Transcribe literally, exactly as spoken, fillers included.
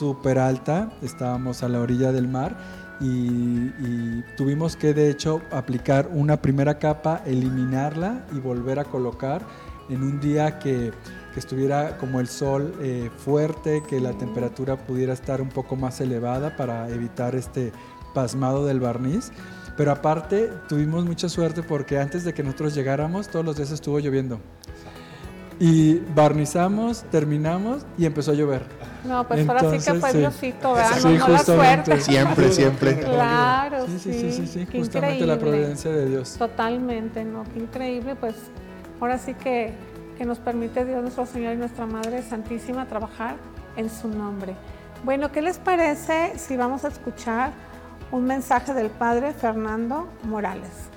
súper alta, estábamos a la orilla del mar y, y tuvimos que de hecho aplicar una primera capa, eliminarla y volver a colocar en un día que, que estuviera como el sol eh, fuerte, que la temperatura pudiera estar un poco más elevada para evitar este pasmado del barniz. Pero aparte tuvimos mucha suerte porque antes de que nosotros llegáramos todos los días estuvo lloviendo y barnizamos, terminamos y empezó a llover. No, pues Entonces, ahora sí que fue sí. Diosito, ¿verdad? Sí, no, no la suerte. Siempre, siempre. Claro, sí, sí, sí, sí, sí, sí, qué justamente increíble. la providencia de Dios. Totalmente, ¿no? Qué increíble, pues ahora sí que, que nos permite Dios nuestro Señor y nuestra Madre Santísima trabajar en su nombre. Bueno, ¿qué les parece si vamos a escuchar un mensaje del Padre Fernando Morales?